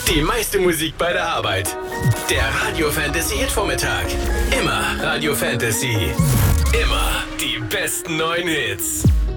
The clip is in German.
Die meiste Musik bei der Arbeit. Der Radio Fantasy Hit-Vormittag. Immer Radio Fantasy. Immer die besten neuen Hits.